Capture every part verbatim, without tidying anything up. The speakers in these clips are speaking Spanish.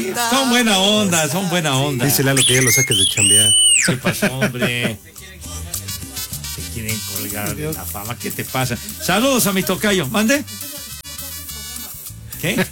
Son buena onda, son buena onda. Dice Lalo que ya lo saques de chambear. ¿Qué pasó, hombre? Te quieren colgar de la fama, ¿qué te pasa? Saludos a mi tocayo, ¿mande? ¿Qué?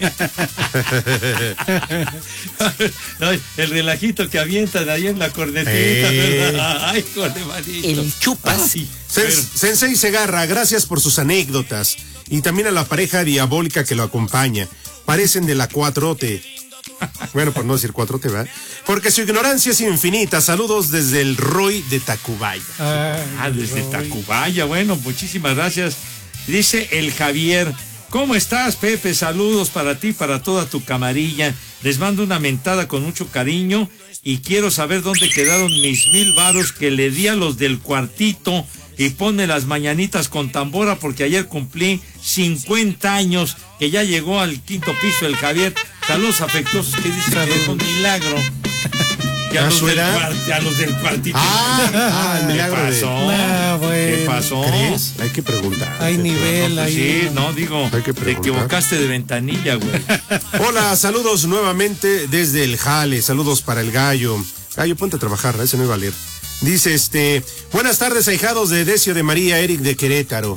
No, el relajito que avientan ahí en la cornetita, eh. Ay, joder, manito. El chupas. Ay, Sen pero... Sensei Segarra, gracias por sus anécdotas. Y también a la pareja diabólica que lo acompaña. Parecen de la cuatrote. Bueno, por no decir cuatrote, ¿verdad? Porque su ignorancia es infinita. Saludos desde el Roy de Tacubaya. Ah, desde Tacubaya. Bueno, muchísimas gracias. Dice el Javier: ¿cómo estás, Pepe? Saludos para ti, para toda tu camarilla. Les mando una mentada con mucho cariño y quiero saber dónde quedaron mis mil varos que le di a los del cuartito y pone las mañanitas con tambora, porque ayer cumplí cincuenta años, que ya llegó al quinto piso el Javier. Saludos afectuosos, que dice que es un milagro. Y a, los del, a los del cuartito. Ah, ah, el milagro. ¿Qué pasó? De... Nah, bueno. ¿Qué pasó? ¿Crees? Hay que preguntar. Hay nivel, No, pues hay... sí, no, digo, Hay que te preguntar. equivocaste de ventanilla, güey. Hola, saludos nuevamente desde el Jale. Saludos para el Gallo. Gallo, ponte a trabajar, ese no iba a leer. Dice este: buenas tardes, ahijados de Decio de María, Eric de Querétaro.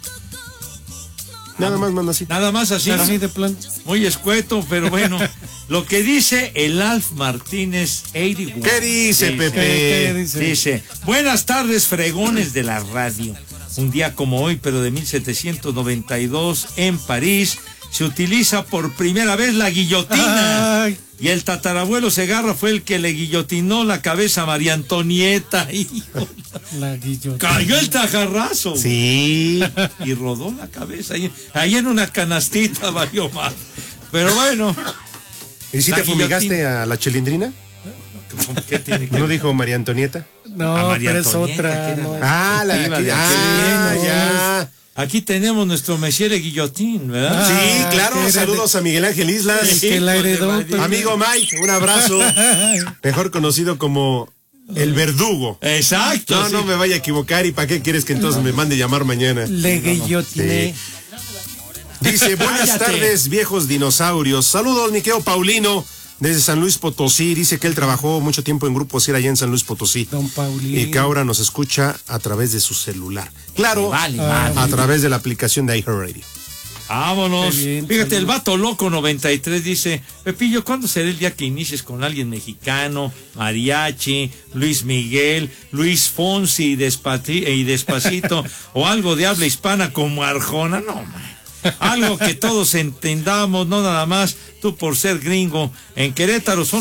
Nada más manda así. Nada más así. Así de plan. Muy escueto, pero bueno. Lo que dice el Alf Martínez ochenta y uno. ¿Qué dice, Pepe? ¿Qué, qué dice? Dice: buenas tardes, fregones de la radio. Un día como hoy, pero de mil setecientos noventa y dos, en París, se utiliza por primera vez la guillotina. Ay. Y el tatarabuelo Segarra fue el que le guillotinó la cabeza a María Antonieta. Hijo. La guillotina. Cayó el tajarrazo. Sí. Y rodó la cabeza. Ahí, ahí en una canastita valió mal. Pero bueno. ¿Y si La te fumigaste guillotina. a la chilindrina? ¿Qué tiene que ¿No ver? dijo María Antonieta? No, A María pero es Antonieta, otra. que era No. la- Ah, la de Iba aquí. de Ah, aquí, ya. Aquí tenemos nuestro Monsieur Guillotín, ¿verdad? Sí, Ah, claro. que era Saludos a Miguel Ángel Islas. El que la heredó. pues, Amigo Mike, un abrazo. Mejor conocido como el verdugo. Exacto. No, sí. no me vaya a equivocar. ¿Y para qué quieres que entonces me mande llamar mañana? Le guillotiné. Dice: buenas Cállate. tardes, viejos dinosaurios. Saludos, mi querido Paulino, desde San Luis Potosí. Dice que él trabajó mucho tiempo en Grupo Sierra allá en San Luis Potosí. Don Paulino. Y que ahora nos escucha a través de su celular. Claro, Vale, Ah, vale. a través de la aplicación de iHeartRadio. Vámonos. Qué bien, Fíjate, el saludos. vato loco noventa y tres dice: Pepillo, ¿cuándo será el día que inicies con alguien mexicano, mariachi, Luis Miguel, Luis Fonsi y, Despati- y Despacito, o algo de habla hispana como Arjona? No, man. Algo que todos entendamos, no nada más tú por ser gringo. En Querétaro son